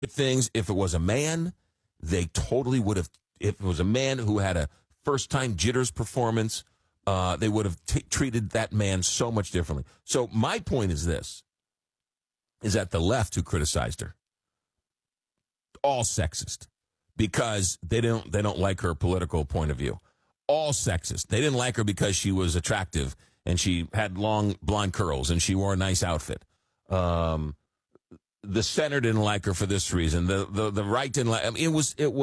things. If it was a man, they totally would have. If it was a man who had a first-time jitters performance, they would have treated that man so much differently. So my point is this, is that the left who criticized her, all sexist, because they don't like her political point of view. All sexist. They didn't like her because she was attractive and she had long blonde curls and she wore a nice outfit. The center didn't like her for this reason. The right didn't like. I mean,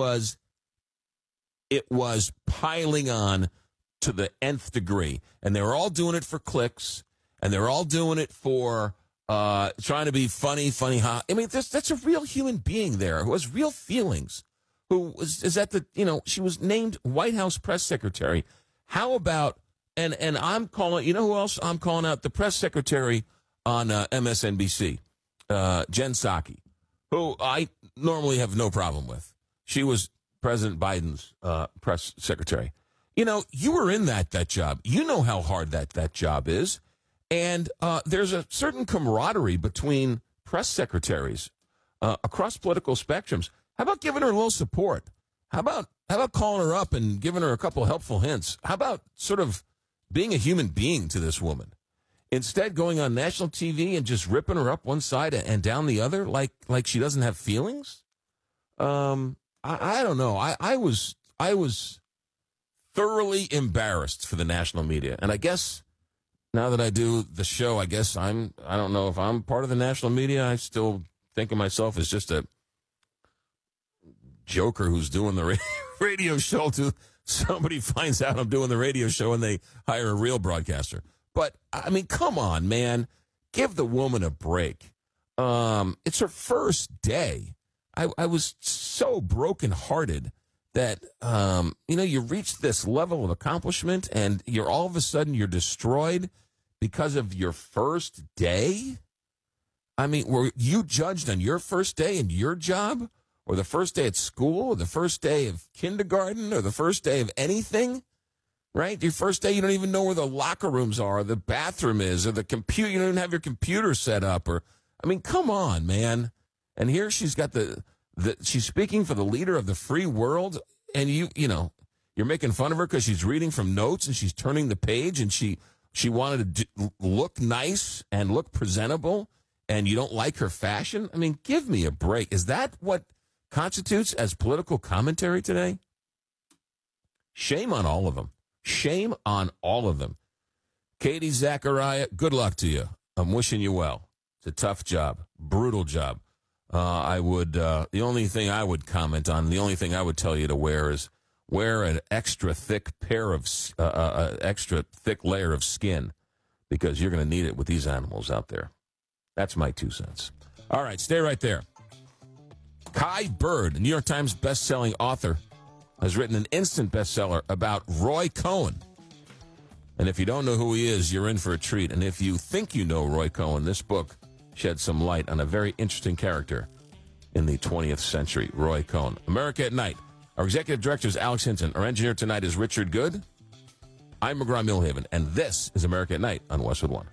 it was piling on to the nth degree, and they were all doing it for clicks, and they were all doing it for trying to be funny. I mean, that's a real human being there who has real feelings. Who is at the, she was named White House press secretary. How about, and I'm calling, you know who else I'm calling out? The press secretary on MSNBC, Jen Psaki, who I normally have no problem with. She was President Biden's press secretary. You were in that job. You know how hard that job is. And there's a certain camaraderie between press secretaries across political spectrums. How about giving her a little support? How about calling her up and giving her a couple helpful hints? How about sort of being a human being to this woman? Instead, going on national TV and just ripping her up one side and down the other like she doesn't have feelings? I don't know. I was thoroughly embarrassed for the national media. And I guess now that I do the show, I don't know if I'm part of the national media. I still think of myself as just a joker who's doing the radio show till somebody finds out I'm doing the radio show and they hire a real broadcaster. But, I mean, come on, man. Give the woman a break. It's her first day. I was so brokenhearted that, you reach this level of accomplishment and all of a sudden you're destroyed because of your first day? I mean, were you judged on your first day in your job? Or the first day at school, or the first day of kindergarten, or the first day of anything, right? Your first day, you don't even know where the locker rooms are, or the bathroom is, or the computer. You don't even have your computer set up. Come on, man. And here she's got she's speaking for the leader of the free world, and you're making fun of her because she's reading from notes and she's turning the page, and she wanted to look nice and look presentable, and you don't like her fashion? I mean, give me a break. Is that what constitutes as political commentary today? Shame on all of them. Shame on all of them. Katie Zachariah, good luck to you. I'm wishing you well. It's a tough job, brutal job. The only thing I would comment on, the only thing I would tell you to wear is wear an extra thick layer of skin, because you're going to need it with these animals out there. That's my 2 cents. All right, stay right there. Kai Bird, a New York Times best-selling author, has written an instant bestseller about Roy Cohn. And if you don't know who he is, you're in for a treat. And if you think you know Roy Cohn, this book sheds some light on a very interesting character in the 20th century, Roy Cohn. America at Night. Our executive director is Alex Hinton. Our engineer tonight is Richard Good. I'm McGraw Milhaven, and this is America at Night on Westwood One.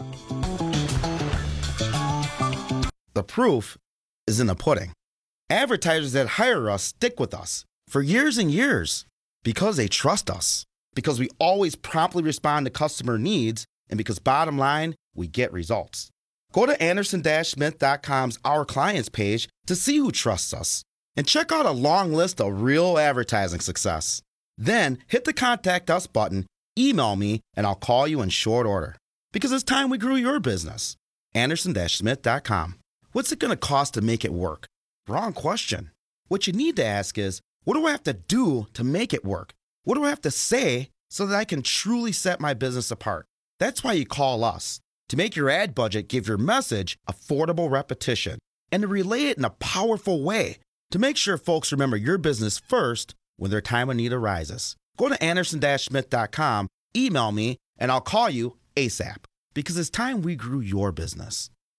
The proof is in the pudding. Advertisers that hire us stick with us for years and years because they trust us, because we always promptly respond to customer needs, and because, bottom line, we get results. Go to Anderson-Smith.com's Our Clients page to see who trusts us, and check out a long list of real advertising success. Then hit the Contact Us button, email me, and I'll call you in short order. Because it's time we grew your business. Anderson-Smith.com. What's it going to cost to make it work? Wrong question. What you need to ask is, what do I have to do to make it work? What do I have to say so that I can truly set my business apart? That's why you call us, to make your ad budget give your message affordable repetition, and to relay it in a powerful way to make sure folks remember your business first when their time of need arises. Go to Anderson-Smith.com, email me, and I'll call you ASAP, because it's time we grew your business.